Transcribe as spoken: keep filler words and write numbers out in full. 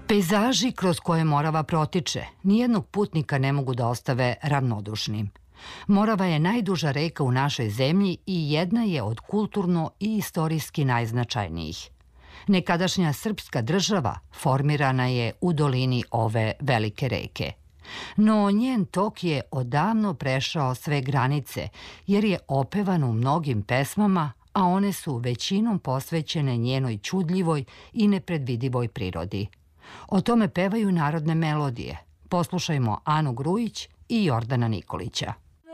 Pejzaži kroz koje Morava protiče nijednog putnika ne mogu da ostave ravnodušnim. Morava je najduža reka u našoj zemlji i jedna je od kulturno i istorijski najznačajnijih. Nekadašnja srpska država formirana je u dolini ove velike reke. No njen tok je odavno prešao sve granice jer je opevan u mnogim pesmama, a one su većinom posvećene njenoj čudljivoj i nepredvidivoj prirodi. O tome pevaju narodne melodije. Poslušajmo Anu Grujić i Jordana Nikolića.